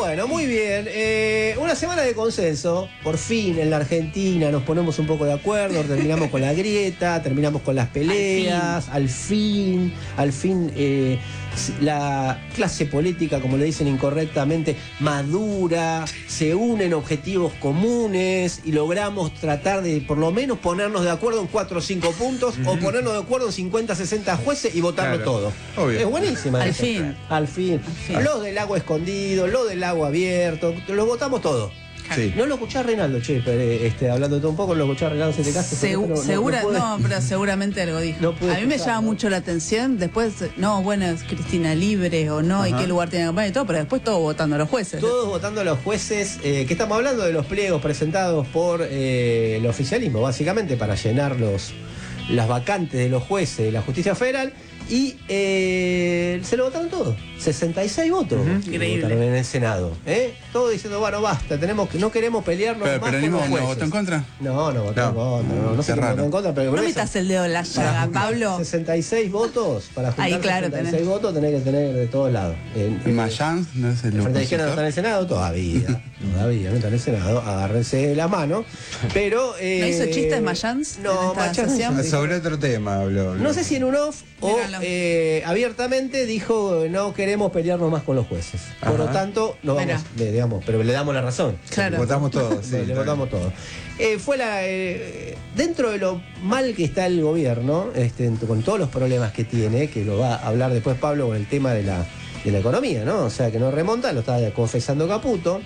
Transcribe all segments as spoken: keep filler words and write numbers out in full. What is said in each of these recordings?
Bueno, muy bien. Eh, una semana de consenso. Por fin en la Argentina nos ponemos un poco de acuerdo, terminamos con la grieta, terminamos con las peleas, al fin, al fin, al fin eh, la clase política, como le dicen incorrectamente, madura, se unen objetivos comunes y logramos tratar de por lo menos ponernos de acuerdo en cuatro o cinco puntos uh-huh. o ponernos de acuerdo en cincuenta, sesenta jueces y votarlo claro. todo. Obvio. Es buenísima. Al esa. fin. Al fin. Al fin. Lo del agua escondido, lo del agua abierto, lo votamos todo. Sí. No lo escuchás Reinaldo, che, pero, este, hablando de todo un poco, lo escuchás Reinaldo, se te casa. Segu no, segura, no, no, pero seguramente algo dijo. No a mí me llama ¿no? mucho la atención, después, no, bueno, es Cristina libre o no, ajá. y qué lugar tiene que acompañar y todo, pero después todos votando a los jueces. Todos ¿eh? votando a los jueces, eh, que estamos hablando de los pliegos presentados por eh, el oficialismo, básicamente, para llenar los, las vacantes de los jueces de la justicia federal. Y eh, se lo votaron todos. sesenta y seis votos uh-huh. votaron en el Senado. ¿eh? Todos diciendo, bueno, basta, tenemos que, no queremos pelearnos pero, más pero con los no jueces. ¿No votó en contra? No, no votó no. en contra. No, no sé si votó en contra, pero no metas el dedo en la llaga, Pablo. sesenta y seis votos, para juntar ahí, claro, sesenta y seis tenés. votos tenés que tener de todos lados. En, en, Mayans no es el Frente de Izquierda no está en el Senado, todavía. Todavía no está en el Senado, agárrense la mano. Pero. Eh, ¿No hizo chistes Mayans? No, Mayans. Sobre otro tema habló. No sé si en un off o eh, abiertamente dijo no queremos pelearnos más con los jueces. Ajá. Por lo tanto, no vamos, le, digamos, pero le damos la razón. Claro. Le votamos todos. Sí, le le votamos todos. Eh, fue la eh, dentro de lo mal que está el gobierno, este, con todos los problemas que tiene, que lo va a hablar después Pablo con el tema de la, de la economía, ¿no? O sea que no remonta, lo está confesando Caputo.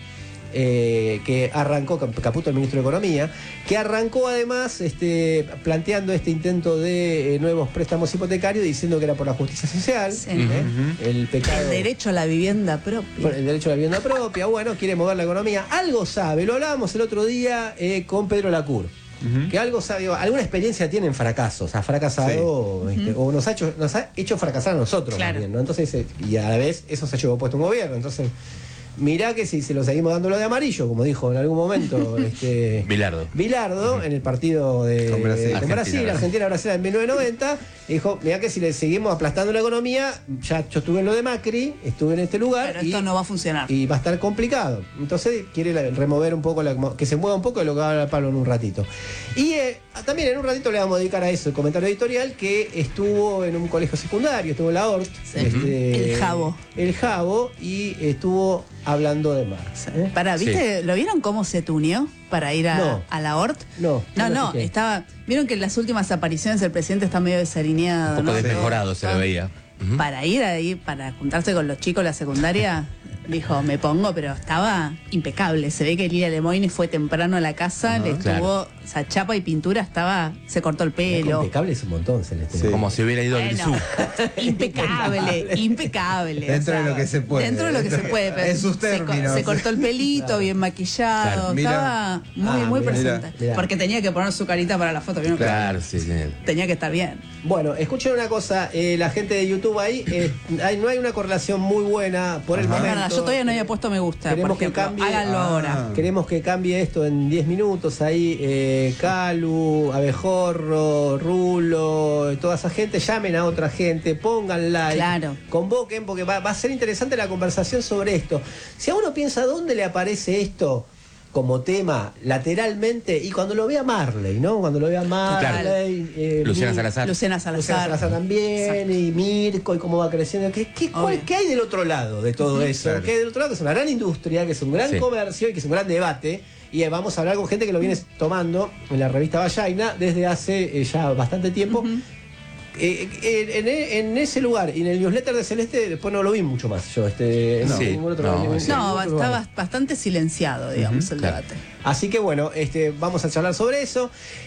Eh, que arrancó, Caputo, el ministro de Economía, que arrancó además este, planteando este intento de eh, nuevos préstamos hipotecarios, diciendo que era por la justicia social, sí. ¿eh? uh-huh. el pecado, el derecho a la vivienda propia. El derecho a la vivienda propia, bueno, quiere mover la economía. Algo sabe, lo hablábamos el otro día eh, con Pedro Lacour. Uh-huh. Que algo sabe, alguna experiencia tiene en fracasos, ha fracasado sí. este, uh-huh. o nos ha hecho, nos ha hecho fracasar a nosotros, claro. También, ¿no? Entonces, y a la vez eso se ha llevado puesto un gobierno, entonces mirá que si se lo seguimos dando lo de amarillo, como dijo en algún momento este Bilardo. Bilardo, uh-huh. en el partido de con Brasil, con Argentina, Brasil, Argentina, Brasil en mil novecientos noventa, dijo, mirá que si le seguimos aplastando la economía, ya yo estuve en lo de Macri, estuve en este lugar. Pero y, esto no va a funcionar. Y va a estar complicado. Entonces quiere la, remover un poco, la, que se mueva un poco de lo que va a hablar Pablo en un ratito. Y eh, también en un ratito le vamos a dedicar a eso, el comentario editorial, que estuvo en un colegio secundario, estuvo en la O R T. Sí. Este, el Jabo. El Jabo, y estuvo hablando de Marx. ¿eh? Para, ¿viste? Sí. ¿Lo vieron cómo se tuneó para ir a, no. a la O R T? No. No, no, no estaba. Vieron que en las últimas apariciones el presidente está medio desalineado. Un poco ¿no? desmejorado se lo veía. Uh-huh. Para ir ahí, para juntarse con los chicos de la secundaria, dijo, me pongo, pero estaba impecable. Se ve que Lilia Lemoyne fue temprano a la casa, uh-huh, le estuvo, claro. o sea, chapa y pintura, estaba, se cortó el pelo. Impecable es un montón, Celeste. Sí. Como si hubiera ido bueno, al Zoo. Impecable, impecable. Dentro o sea, de lo que se puede. Dentro de lo que se puede. Pero en sus términos. Se, se cortó el pelito, claro. bien maquillado, claro. estaba muy, ah, muy mira, presente. Mira. Porque tenía que poner su carita para la foto. ¿Vieron? Claro, sí, sí. Tenía que estar bien. Bueno, escuchen una cosa, eh, la gente de YouTube ahí, eh, hay, no hay una correlación muy buena por el Ajá. momento. No, no, yo todavía no había puesto me gusta. Queremos por ejemplo, que cambie, háganlo ah. ahora. Queremos que cambie esto en diez minutos. Ahí, eh, Calu, Abejorro, Rulo, toda esa gente, llamen a otra gente, pongan like, claro. convoquen, porque va, va a ser interesante la conversación sobre esto. Si a uno piensa dónde le aparece esto como tema lateralmente, y cuando lo vea Marley, ¿no? Cuando lo vea Marley, claro. eh, Luciana Salazar. Luciana Salazar. Luciana Salazar también, exacto. Y Mirko, y cómo va creciendo. ¿Qué, qué, cuál, ¿Qué hay del otro lado de todo eso? Claro. ¿Qué hay del otro lado? Que es una gran industria, que es un gran sí. comercio y que es un gran debate. Y vamos a hablar con gente que lo viene tomando en la revista Vallaina desde hace eh, ya bastante tiempo. Uh-huh. Eh, en, en ese lugar y en el newsletter de Celeste después no lo vi mucho más yo este no, sí, ningún otro no, no, no estaba bastante silenciado, digamos, uh-huh, el claro. debate. Así que bueno, este vamos a charlar sobre eso.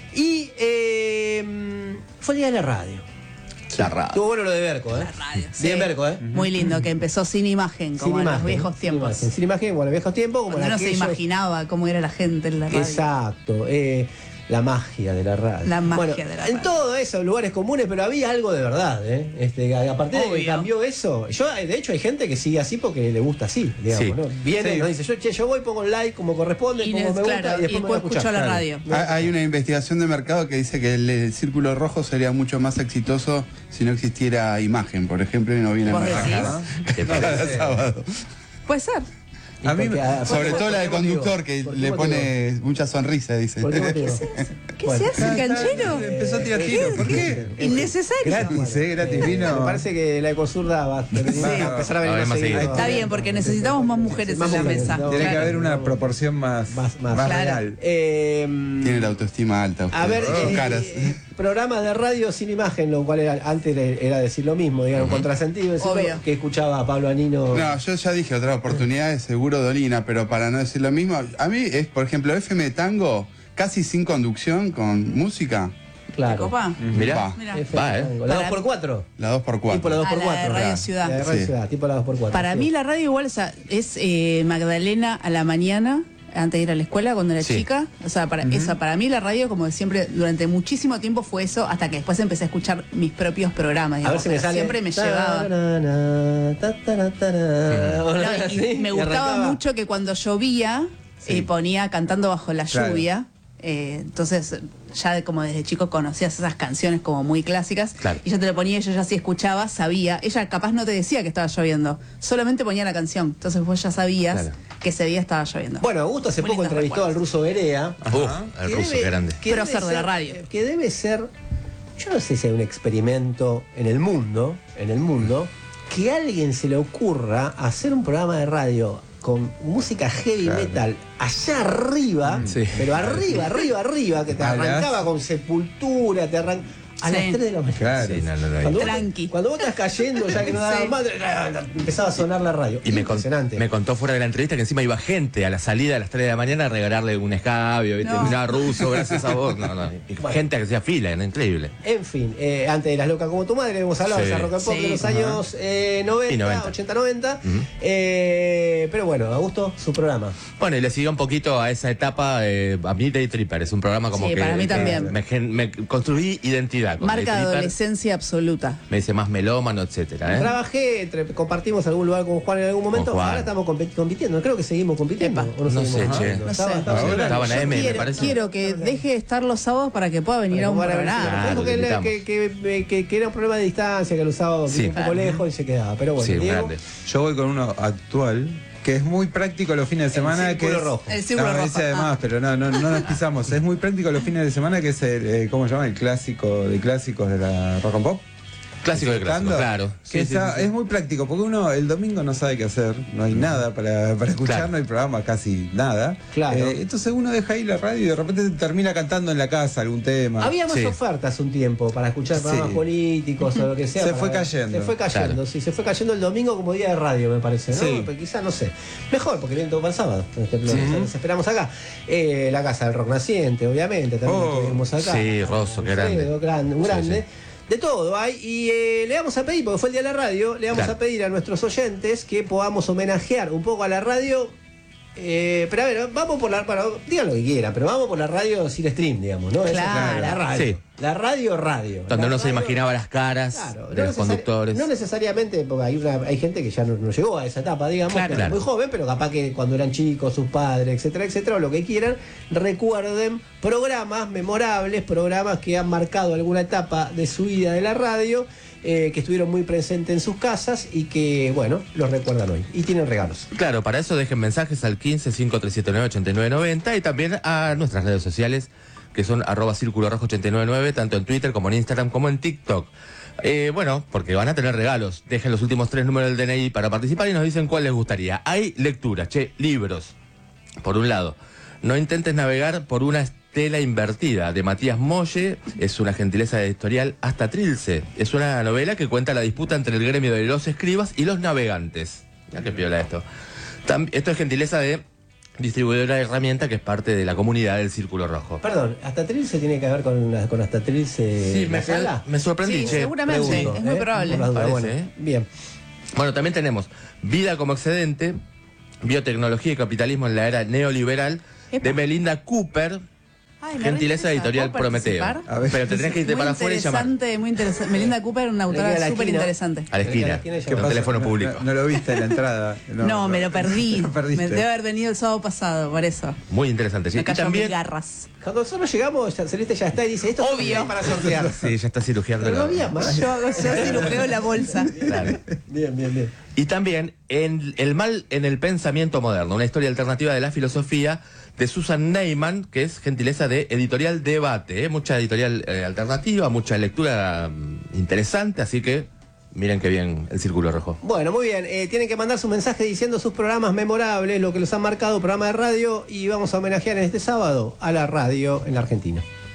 Y eh, fue el día de la radio. La radio. Estuvo bueno lo de Berco, ¿eh? La radio, sí. Bien Berco, ¿eh? Muy lindo, que empezó sin imagen, como sin en imagen, los viejos tiempos. Sin imagen, sin imagen como en los viejos tiempos. Como Cuando uno aquellos... se imaginaba cómo era la gente en la radio. Exacto. Eh, La magia de la radio. La magia bueno, de la en radio. todo eso, lugares comunes, pero había algo de verdad, ¿eh? Este, a partir Obvio. de que cambió eso, yo de hecho hay gente que sigue así porque le gusta así, digamos, sí. ¿no? Viene sí. y nos dice, yo, che, yo voy, pongo like como corresponde, y pongo me claro, gusta y después, y después me escucho la claro. radio. Hay una investigación de mercado que dice que el, el círculo rojo sería mucho más exitoso si no existiera imagen, por ejemplo, y no viene ¿Vos más decís? cada sábado. Puede ser. ¿Y A mí, por me- qué? Ah, sobre ¿por- todo la por del qué motivo? conductor que ¿Por qué le motivo? pone mucha sonrisa, dice. ¿Por qué motivo? ¿Qué Bueno. se hace, canchero? Empezó a tirar tiro. ¿Por qué? Innecesario. Gratis, ¿eh? Gratis Eh, vino. Me parece que la Ecosur va a tener que Va, empezar a va, venir va, más más seguido. seguido. Está bien, porque necesitamos más mujeres Más en la mujeres, mesa. no. Tiene que Claro. haber una proporción más, Más- más. más Claro. real. Eh, Tiene la autoestima alta. A ver, ustedes, sus eh, caras. eh, programas de radio sin imagen, lo cual era- antes era, era decir lo mismo, digamos, contrasentido, decirlo, Obvio. que escuchaba a Pablo Anino. No, yo ya dije otra oportunidad de seguro Dolina, pero para no decir lo mismo, a mí es, por ejemplo, F M Tango, casi sin conducción, con música, Claro. ¿Copa? Mirá. Va. Mira. F- Va, ¿eh? Tango. La Para- dos por cuatro. la dos por Tipo la cuatro. dos por Ah, la cuatro. de Radio claro. Ciudad. La de Radio Sí. Ciudad, tipo la dos por cuatro. Para sí. mí la radio igual o sea, es eh, Magdalena a la mañana, antes de ir a la escuela cuando era Sí. chica. O sea, para, esa, para mí la radio como siempre durante muchísimo tiempo fue eso, hasta que después empecé a escuchar mis propios programas. A ver digamos, si me pero sale. Siempre me llevaba. Tarana, ta, tara, tara. No, y Así, me y gustaba arrancaba. mucho que cuando llovía Sí. eh, ponía Cantando bajo la Claro. lluvia. Eh, entonces ya de- como desde chico conocías esas canciones como muy clásicas Claro. y yo te lo ponía y yo ya sí escuchaba, sabía, ella capaz no te decía que estaba lloviendo, solamente ponía la canción, entonces vos ya sabías Claro. que ese día estaba lloviendo. Bueno, Augusto hace Muy poco lindos entrevistó recuerdos. al ruso Berea. Uh, el que ruso, debe- qué grande. que Prócer debe de la ser- radio. Que debe ser, yo no sé si hay un experimento en el mundo, en el mundo, que a alguien se le ocurra hacer un programa de radio con música heavy Claro. metal allá arriba, Sí. pero arriba, arriba, arriba, que te A las- arrancaba con Sepultura, te arrancaba a Sí. las tres de la mañana. Claro. Sí, no, no, no. Cuando vos, Tranqui. cuando vos estás cayendo, ya que no daba Sí. más, empezaba a sonar la radio. Y me, con- Impresionante. me contó fuera de la entrevista que encima iba gente a la salida a las tres de la mañana a regalarle un escabio, ¿viste? No. Mirá, ruso, gracias a vos. No, no. Y Bueno. gente que hacía fila, era increíble. En fin, eh, antes de Las Locas como tu madre, hemos hablado Sí. de esa rock and pop Sí. de los Ajá. años eh, noventa, Y noventa. ochenta, noventa. Ujú. Eh, pero bueno, Augusto, su programa. Bueno, y le siguió un poquito a esa etapa eh, a mí Day Tripper. Es un programa como Sí, que, para mí que también. Me, gen- me construí identidad. Con Marca Day de Tripper. adolescencia absoluta. Me dice más melómano, etcétera. ¿eh? Trabajé, entre- compartimos algún lugar con Juan en algún momento. Juan. Ahora estamos compet- compitiendo. Creo que seguimos compitiendo. Epa. ¿o No seguimos sé, che. compitiendo? No Estaba- sé. estaba- Ahora Estaba en la Yo M, me quiero, parece. quiero que deje de estar los sábados para que pueda venir a un Para ver- programa. Claro, dijo que, te le- invitamos. que, que- que- que era un problema de distancia, que lo usaba Sí. un poco lejos y se quedaba. Pero bueno, Sí, un Diego, grande. Yo voy con uno actual, que es muy práctico los fines de semana. Círculo que es- Rojo. El Círculo no, Rojo, ese además, ah. pero no, no, no nos pisamos. Es muy práctico los fines de semana, que es el, eh, ¿cómo se llama? El clásico de clásicos de la rock and pop. Clásico de clásico, Disfrutando, claro. Que Sí, sí, está- sí, sí. es muy práctico, porque uno el domingo no sabe qué hacer, no hay nada para, para escuchar, Claro. no hay programa, casi nada. Claro. Eh, entonces uno deja ahí la radio y de repente termina cantando en la casa algún tema. Había más Sí. ofertas un tiempo para escuchar programas Sí. políticos o lo que sea. Se para- fue cayendo. Se fue cayendo, Claro. sí. Se fue cayendo el domingo como día de radio, me parece, ¿no? Sí. Pero quizás, no sé. Mejor, porque viene todo para el sábado. Por ejemplo, Sí. nos esperamos acá. Eh, la Casa del Rock Naciente, obviamente, también Oh. estuvimos acá. Sí, Rosso, qué grande. Alfredo, grande, un Sí, grande. sí. De todo hay. Y eh, le vamos a pedir, porque fue el día de la radio, le vamos Claro. a pedir a nuestros oyentes que podamos homenajear un poco a la radio. Eh, pero a ver, vamos por la. Bueno, digan lo que quieran, pero vamos por la radio sin stream, digamos, ¿no? Esa es Claro. la radio. Sí. La radio, radio. Donde La uno se radio- imaginaba las caras Claro, de no los necesari- conductores. No necesariamente, porque hay, una, hay gente que ya no, no llegó a esa etapa, digamos, Claro. que es Claro. muy joven, pero capaz que cuando eran chicos, sus padres, etcétera, etcétera, o lo que quieran, recuerden programas memorables, programas que han marcado alguna etapa de su vida de la radio, eh, que estuvieron muy presentes en sus casas y que, bueno, los recuerdan hoy. Y tienen regalos. Claro, para eso dejen mensajes al quince cinco tres siete nueve ocho nueve nueve cero y también a nuestras redes sociales, que son arroba círculo rojo ocho nueve nueve, tanto en Twitter como en Instagram como en TikTok. Eh, bueno, porque van a tener regalos. Dejen los últimos tres números del D N I para participar y nos dicen cuál les gustaría. Hay lecturas, che, libros. Por un lado, no intentes navegar por una estela invertida, de Matías Molle. Es una gentileza de editorial Hasta Trilce. Es una novela que cuenta la disputa entre el gremio de los escribas y los navegantes. Ya que piola esto. Tam- esto es gentileza de distribuidora de herramienta, que es parte de la comunidad del Círculo Rojo. Perdón, ¿hasta Trilce tiene que ver con, la- con Hasta Trilce? Sí, me, la sala? me sorprendí, Sí, che. seguramente, Pregunto, es muy ¿eh? probable. Por las dudas. Parece, Bueno, ¿eh? bien. Bueno, también tenemos Vida como excedente, biotecnología y capitalismo en la era neoliberal, Epa. de Melinda Cooper. Ay, me Gentileza reinteresa. editorial ¿Puedo Prometeo. participar? A ver. Pero tendrías que irte Muy para afuera y llamar. interesante, muy interesante. Melinda Cooper, una Le queda autora la súper esquina. interesante. A la esquina, esquina y con llama. un teléfono público. No, no lo viste en la entrada. No, me lo perdí. Lo perdiste. Me debe haber venido el sábado pasado, por eso. Muy interesante, sí. Me Y cayó también. mil garras. Cuando nosotros llegamos, ya- Celeste ya está y dice, esto Obvio. es para sortear. Sí, ya está cirugiando. Pero no la- había más. Yo hago yo cirujeo la bolsa. Claro. Bien, bien, bien. Y también en El mal en el pensamiento moderno, una historia alternativa de la filosofía de Susan Neiman, que es gentileza de Editorial Debate. ¿eh? Mucha editorial eh, alternativa, mucha lectura mm, interesante, así que miren qué bien el Círculo Rojo. Bueno, muy bien. Eh, tienen que mandar su mensaje diciendo sus programas memorables, lo que los han marcado, programa de radio, y vamos a homenajear en este sábado a la radio en la Argentina.